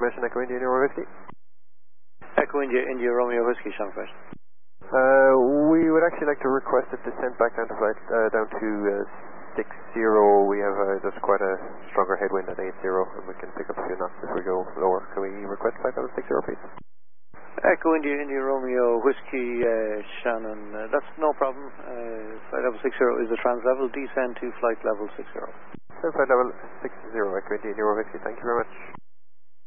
confirmation, Echo India, Euro Whiskey. Echo India, India Romeo Whiskey, Sean first. We would actually like to request a descent back down to flight, down to 60. We have just quite a stronger headwind at 80, and we can pick up a few knots if we go lower. Can we request flight level 60, please? Echo India, India Romeo Whiskey, Shannon, that's no problem. Flight level 60 is the trans-level, descend to flight level 60. Flight level 60, Echo India, Euro Whiskey, thank you very much.